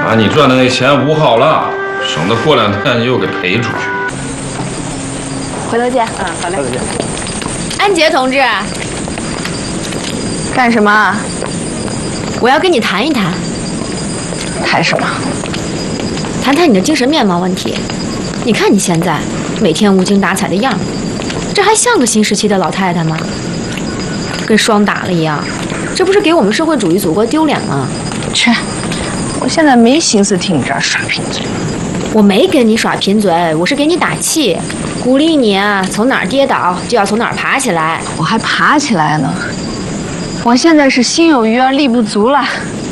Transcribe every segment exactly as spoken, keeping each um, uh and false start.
把你赚的那钱捂好了，省得过两天又给赔出去。 回头见。 嗯，好嘞。回头见。 安杰同志， 干什么？ 我要跟你谈一谈。 谈什么？ 谈谈你的精神面貌问题。你看你现在每天无精打采的样，这还像个新时期的老太太吗？跟霜打了一样，这不是给我们社会主义祖国丢脸吗？ 去，我现在没心思听你这儿耍贫嘴。 我没跟你耍贫嘴，我是给你打气，鼓励你啊，从哪儿跌倒就要从哪儿爬起来。 我还爬起来呢。我现在是心有余而力不足了。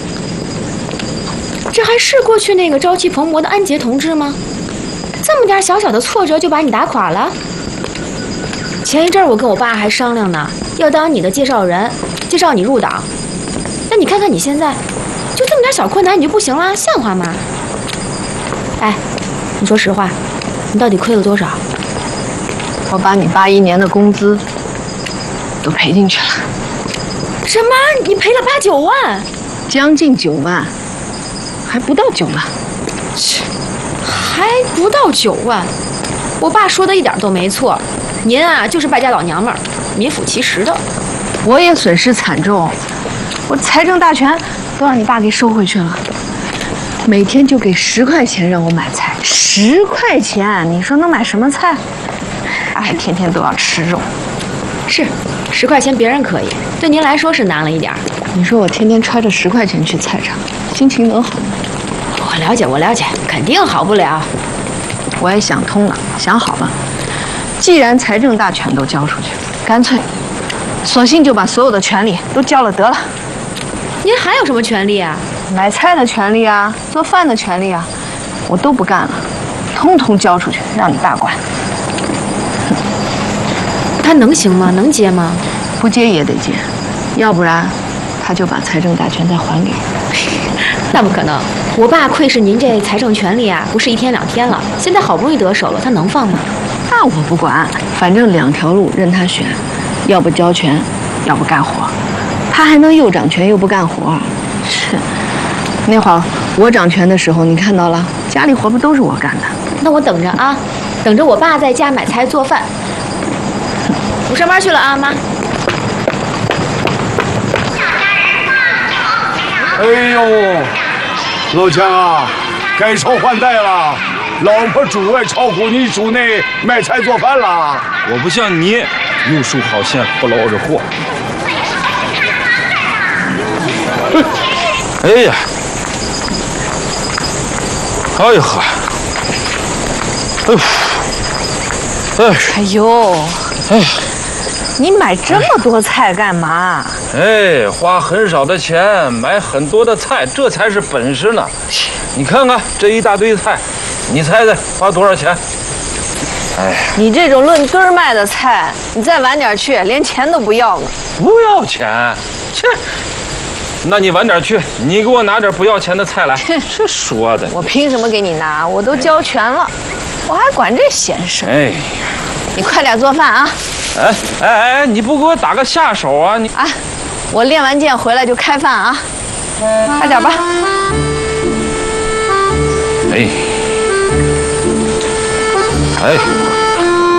这还是过去那个朝气蓬勃的安杰同志吗？这么点小小的挫折就把你打垮了？前一阵儿我跟我爸还商量呢，要当你的介绍人，介绍你入党。那你看看你现在，就这么点小困难你就不行了，像话吗？哎，你说实话，你到底亏了多少？ 我把你八一年的工资都赔进去了。 什么？你赔了八九万？ 将近九万，还不到九万。 切，还不到九万。我爸说的一点都没错，您啊就是败家老娘们儿，名副其实的。 我也损失惨重，我财政大权都让你爸给收回去了。每天就给十块钱让我买菜，十块钱，你说能买什么菜？他还天天都要吃肉。 是，十块钱别人可以，对您来说是难了一点。 你说我天天揣着十块钱去菜场，心情能好吗？ 我了解，我了解，肯定好不了。 我也想通了，想好了，既然财政大权都交出去，干脆，索性就把所有的权利都交了得了。 您还有什么权利啊？ 买菜的权利啊，做饭的权利啊，我都不干了，通通交出去，让你爸管。 他能行吗？能接吗？ 不接也得接，要不然他就把财政大权再还给我。 那不可能，我爸窥视您这财政权利啊，不是一天两天了，现在好不容易得手了，他能放吗？ 那我不管，反正两条路任他选，要不交权，要不干活。他还能又掌权又不干活？是，那会儿我掌权的时候，你看到了，家里活不都是我干的？ 那我等着啊，等着我爸在家买菜做饭。我上班去了啊，妈。 哎呦，老强啊，改朝换代了，老婆主外超乎你主内卖菜做饭了。 我不像你，游手好闲，不劳而获。哎呀，哎呀呵，哎，哎， 哎呦， 哎。 你买这么多菜干嘛？ 哎，花很少的钱买很多的菜，这才是本事呢。你看看这一大堆菜，你猜猜花多少钱？哎， 你这种论吨卖的菜，你再晚点去，连钱都不要了。 不要钱？切！那你晚点去，你给我拿点不要钱的菜来。这说的， 我凭什么给你拿？我都交全了，我还管这闲事？ 哎呀， 你快点做饭啊！ 哎哎哎，你不给我打个下手啊？你啊，我练完剑回来就开饭啊，快点吧。 哎，哎。